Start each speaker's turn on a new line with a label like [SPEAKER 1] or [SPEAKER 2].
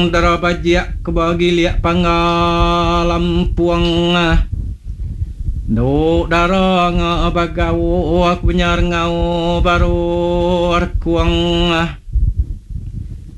[SPEAKER 1] darabajia kebagilia pangalampuang do darang bagawo aku nyar ngau baru arkuang